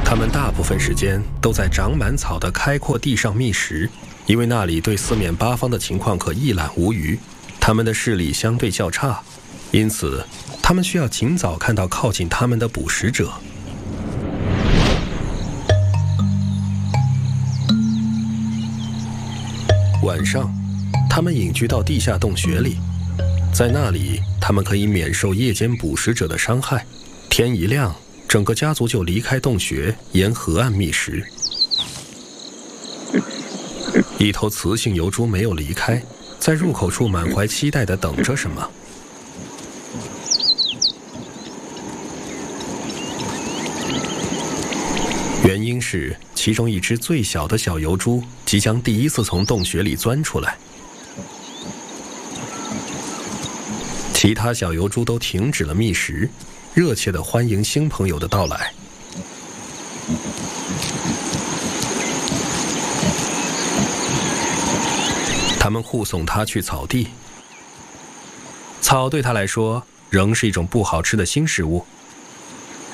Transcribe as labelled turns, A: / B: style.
A: 他们大部分时间都在长满草的开阔地上觅食，因为那里对四面八方的情况可一览无余，他们的视力相对较差，因此他们需要尽早看到靠近他们的捕食者。晚上，他们隐居到地下洞穴里，在那里他们可以免受夜间捕食者的伤害。天一亮，整个家族就离开洞穴，沿河岸觅食。一头雌性疣猪没有离开，在入口处满怀期待地等着什么。原因是其中一只最小的小疣猪即将第一次从洞穴里钻出来，其他小疣猪都停止了觅食，热切地欢迎新朋友的到来。他们护送他去草地，草对他来说仍是一种不好吃的新食物，